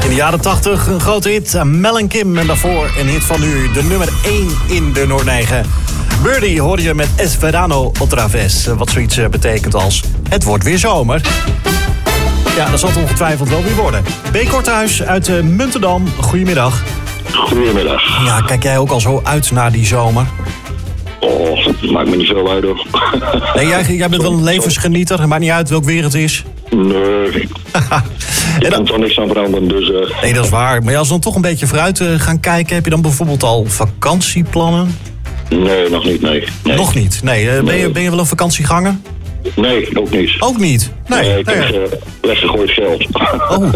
de jaren 80 een grote hit, Mel en Kim. En daarvoor een hit van nu, de nummer 1 in de Noord-9. Birdie hoor je met Es Verano otra vez. Wat zoiets betekent als, het wordt weer zomer. Ja, dat zal het ongetwijfeld wel weer worden. B. Korthuis uit Muntendam, goedemiddag. Goedemiddag. Ja, kijk jij ook al zo uit naar die zomer? Oh, maakt me niet veel uit hoor. Nee, jij bent wel een levensgenieter, maakt niet uit welk weer het is. Nee, je kan toch niks aan veranderen, dus... Nee, dat is waar. Maar als we dan toch een beetje vooruit gaan kijken, heb je dan bijvoorbeeld al vakantieplannen? Nee, nog niet, nee. Nog niet? Nee. Ben je wel een vakantieganger? Nee, ook niet. Ook niet? Nee. Ik heb weggegooid geld. Oh,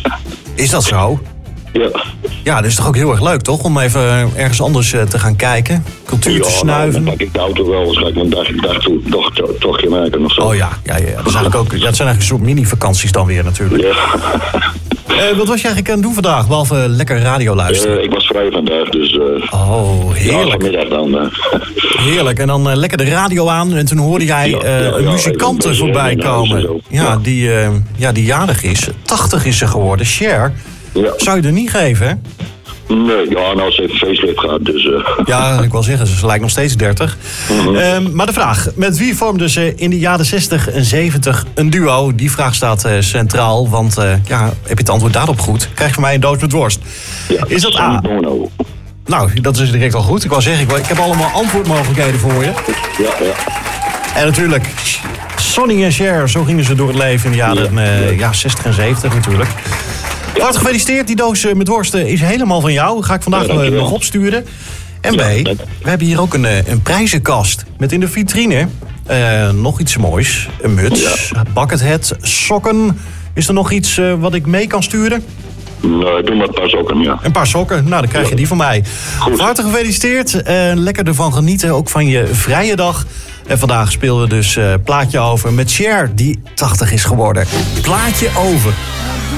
is dat zo? Ja. Ja, dat is toch ook heel erg leuk, toch? Om even ergens anders te gaan kijken. Cultuur te snuiven. Dan pak ik de auto wel waarschijnlijk een dag toe tochtje maken of zo. Oh ja. Dat is eigenlijk ook, het zijn eigenlijk een soort mini-vakanties dan weer natuurlijk. Ja. Wat was je eigenlijk aan het doen vandaag, behalve lekker radio luisteren? Ik was vrij vandaag, dus... Oh, heerlijk. Ja, vanmiddag dan... Heerlijk. En dan lekker de radio aan en toen hoorde jij muzikanten voorbij komen. Ja, die jarig is. 80 is ze geworden. Cher. Ja. Zou je er niet geven, hè? Nee, nou, ze heeft een facelift gehad, dus... Ja, ik wil zeggen, ze lijkt nog steeds 30. Maar de vraag, met wie vormden ze in de jaren 60 en 70 een duo? Die vraag staat centraal, want heb je het antwoord daarop goed? Krijg je van mij een doos met worst. Ja, is dat A? Bono. Nou, dat is direct al goed. Ik wou zeggen, ik heb allemaal antwoordmogelijkheden voor je. Ja. En natuurlijk, Sonny en Cher, zo gingen ze door het leven in de jaren 60 en 70 natuurlijk. Hart gefeliciteerd, die doos met worst is helemaal van jou. Ga ik vandaag nog opsturen. En B, we hebben hier ook een prijzenkast met in de vitrine nog iets moois. Een muts, buckethead, sokken. Is er nog iets wat ik mee kan sturen? Nee, doe maar een paar sokken, ja. Een paar sokken, nou dan krijg je die van mij. Goed. Hartelijk gefeliciteerd. Lekker ervan genieten, ook van je vrije dag. En vandaag speelden we dus Plaatje Over met Cher, die 80 is geworden. Plaatje Over.